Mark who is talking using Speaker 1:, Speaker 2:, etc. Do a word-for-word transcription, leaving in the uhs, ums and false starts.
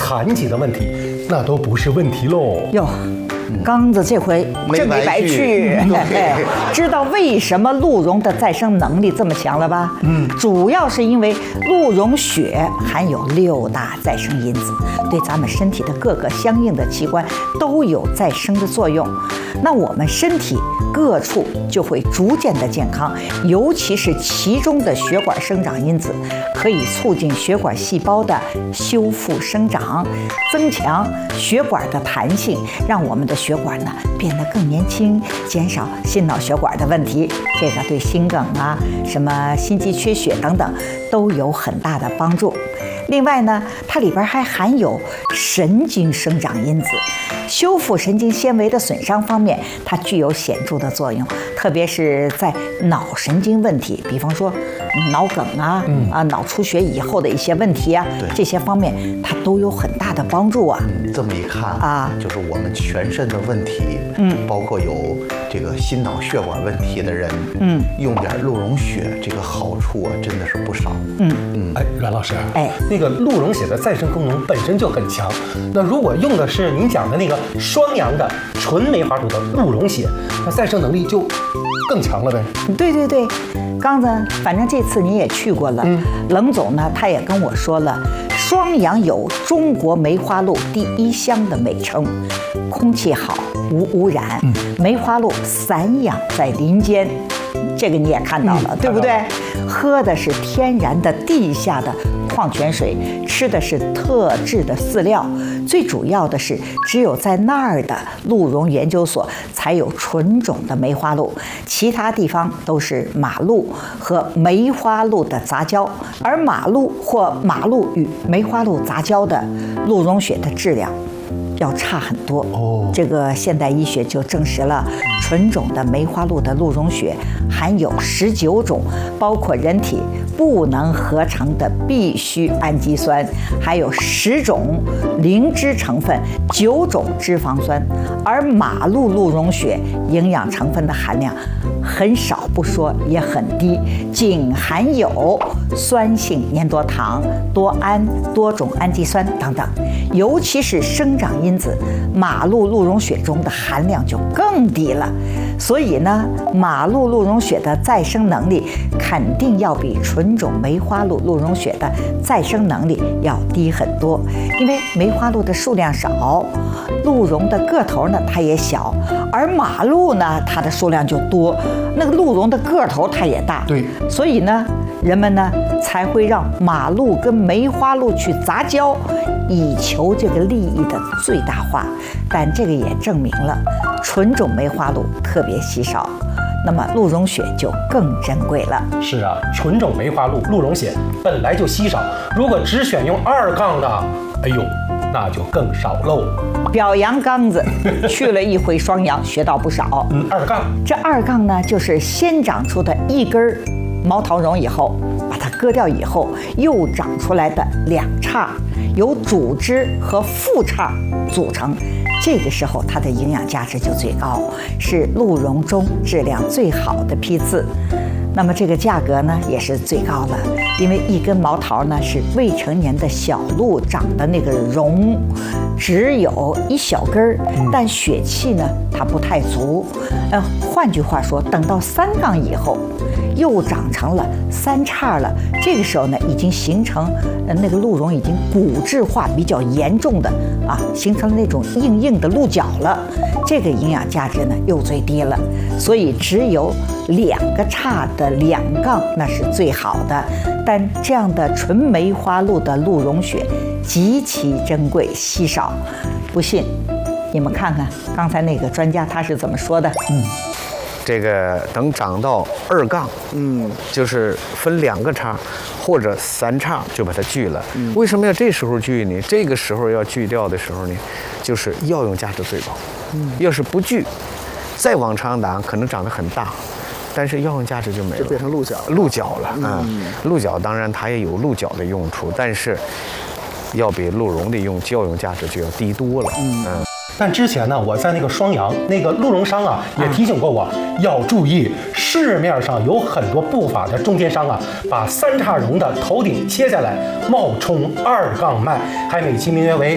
Speaker 1: 残疾的问题，那都不是问题喽。
Speaker 2: 哟。刚子这回真没白去，哎，知道为什么鹿茸的再生能力这么强了吧？嗯，主要是因为鹿茸血含有六大再生因子，对咱们身体的各个相应的器官都有再生的作用。那我们身体各处就会逐渐的健康，尤其是其中的血管生长因子，可以促进血管细胞的修复生长，增强血管的弹性，让我们的血管呢变得更年轻，减少心脑血管的问题。这个对心梗啊、什么心肌缺血等等都有很大的帮助。另外呢，它里边还含有神经生长因子，修复神经纤维的损伤方面，它具有显著的作用，特别是在脑神经问题，比方说脑梗啊、嗯、啊脑出血以后的一些问题啊，这些方面它都有很大的帮助啊。
Speaker 3: 嗯，这么一看啊，就是我们全身的问题，嗯，包括有这个心脑血管问题的人，嗯，用点鹿茸血，这个好处啊真的是不少。
Speaker 1: 嗯嗯，哎，阮老师，哎，那个鹿茸血的再生功能本身就很强，那如果用的是您讲的那个双阳的纯梅花猪的鹿茸血，那再生能力就更强了呗。
Speaker 2: 对对对，刚子，反正这次你也去过了，嗯，冷总呢他也跟我说了，双阳有中国梅花鹿第一乡的美称，空气好，无污染，嗯、梅花鹿散养在林间，这个你也看到了，嗯、对不对？喝的是天然的地下的矿泉水，吃的是特制的饲料，最主要的是，只有在那儿的鹿茸研究所才有纯种的梅花鹿，其他地方都是马鹿和梅花鹿的杂交，而马鹿或马鹿与梅花鹿杂交的鹿茸血的质量要差很多哦。这个现代医学就证实了，纯种的梅花鹿的鹿茸血含有十九种包括人体不能合成的必需氨基酸，还有十种灵芝成分，九种脂肪酸。而马鹿鹿茸血营养成分的含量很少不说，也很低，仅含有酸性粘多糖、多胺、多种氨基酸等等，尤其是生长因子，马鹿鹿茸血中的含量就更低了。所以呢，马鹿鹿茸血的再生能力肯定要比纯种梅花鹿鹿茸血的再生能力要低很多，因为梅花鹿的数量少，鹿茸的个头呢它也小，而马鹿呢它的数量就多，那个鹿茸的个头它也大，
Speaker 1: 对，
Speaker 2: 所以呢，人们呢才会让马鹿跟梅花鹿去杂交，以求这个利益的最大化。但这个也证明了纯种梅花鹿特别稀少，那么鹿茸血就更珍贵了。
Speaker 1: 是啊，纯种梅花鹿鹿茸血本来就稀少，如果只选用二杠的，哎呦，那就更少喽。
Speaker 2: 表扬刚子去了一回双阳，学到不少。
Speaker 1: 嗯，二杠，
Speaker 2: 这二杠呢，就是先长出的一根毛桃茸以后，把它割掉以后，又长出来的两叉，由主枝和副叉组成。这个时候它的营养价值就最高，是鹿茸中质量最好的批次。那么这个价格呢也是最高的，因为一根毛桃呢是未成年的小鹿长的那个茸，只有一小根儿，但血气呢它不太足。呃，换句话说，等到三杠以后，又长成了三叉了，这个时候呢已经形成呃那个鹿茸已经骨质化比较严重的啊，形成了那种硬硬的鹿角了，这个营养价值呢又最低了，所以只有两个叉的两杠那是最好的。但这样的纯梅花鹿的鹿茸血极其珍贵稀少，不信你们看看刚才那个专家他是怎么说的。嗯，
Speaker 3: 这个等长到二杠，嗯，就是分两个叉或者三叉就把它锯了。嗯，为什么要这时候锯呢？这个时候要锯掉的时候呢，就是药用价值最高。嗯，要是不锯，再往长长可能长得很大，但是药用价值就没了，
Speaker 4: 就变成鹿角了。
Speaker 3: 鹿角了，嗯，嗯鹿角当然它也有鹿角的用处，但是要比鹿茸的用药用价值就要低多了。嗯。嗯，
Speaker 1: 但之前呢，我在那个双阳那个鹿茸商啊，也提醒过我、嗯、要注意，市面上有很多不法的中间商啊，把三叉茸的头顶切下来冒充二杠卖，还美其名曰为